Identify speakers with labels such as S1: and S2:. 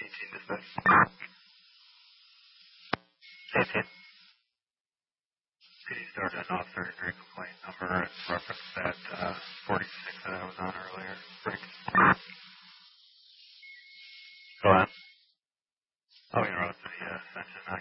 S1: dispatch. 18. Could you start an officer degree complaint number and reference that 46 that I was on earlier? Break. Go on. Oh, you're on to the Ascension.